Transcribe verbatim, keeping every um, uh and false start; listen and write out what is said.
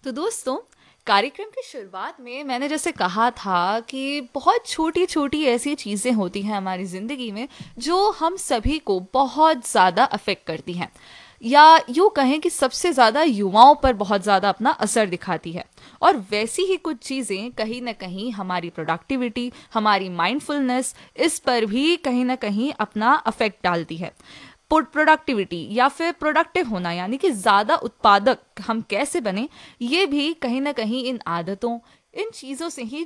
तो दोस्तों, कार्यक्रम की शुरुआत में मैंने जैसे कहा था कि बहुत छोटी छोटी ऐसी चीज़ें होती हैं हमारी ज़िंदगी में जो हम सभी को बहुत ज़्यादा अफेक्ट करती हैं, या यूँ कहें कि सबसे ज़्यादा युवाओं पर बहुत ज़्यादा अपना असर दिखाती है। और वैसी ही कुछ चीज़ें कहीं ना कहीं हमारी प्रोडक्टिविटी, हमारी माइंडफुलनेस, इस पर भी कहीं ना कहीं अपना अफेक्ट डालती है। प्रोडक्टिविटी या फिर प्रोडक्टिव होना, यानी कि ज़्यादा उत्पादक हम कैसे बने, ये भी कहीं ना कहीं इन आदतों, इन चीज़ों से ही